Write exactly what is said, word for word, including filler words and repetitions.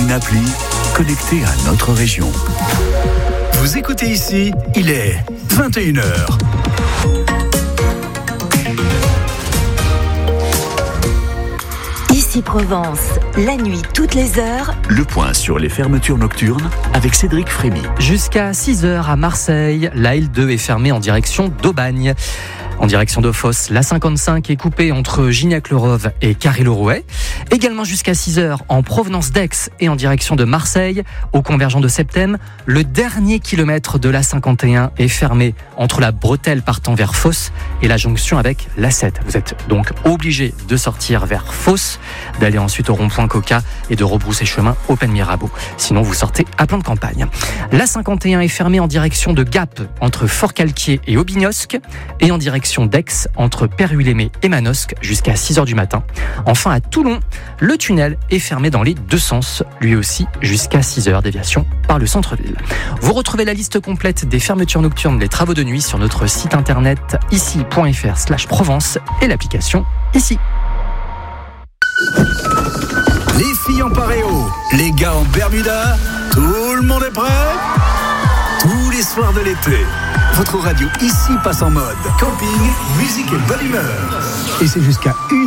une appli connectée à notre région. Vous écoutez ici, il est vingt et une heures. Ici Provence, la nuit toutes les heures. Le point sur les fermetures nocturnes avec Cédric Frémy. Jusqu'à six heures à Marseille, la L deux est fermée en direction d'Aubagne. En direction de Fos, la cinquante-cinq est coupée entre Gignac-le-Rove et Carry-le-Rouet. Également jusqu'à six heures en provenance d'Aix et en direction de Marseille. Au convergent de Septem, le dernier kilomètre de la cinquante et un est fermé entre la bretelle partant vers Fos et la jonction avec l'A sept. Vous êtes donc obligé de sortir vers Fos, d'aller ensuite au rond-point Coca et de rebrousser chemin au Pen Mirabeau. Sinon, vous sortez à plan de campagne. La cinquante et un est fermée en direction de Gap entre Fort-Calquier et Aubignosc et en direction d'Aix entre Père-Huilémé et Manosque jusqu'à six heures du matin. Enfin, à Toulon, le tunnel est fermé dans les deux sens, lui aussi jusqu'à six heures, déviation par le centre-ville. Vous retrouvez la liste complète des fermetures nocturnes des travaux de nuit sur notre site internet ici point f r slash Provence et l'application Ici. Les filles en paréo, les gars en Bermuda, tout le monde est prêt ? Tous les soirs de l'été, votre radio ici passe en mode camping, musique et bonne humeur. Et c'est jusqu'à une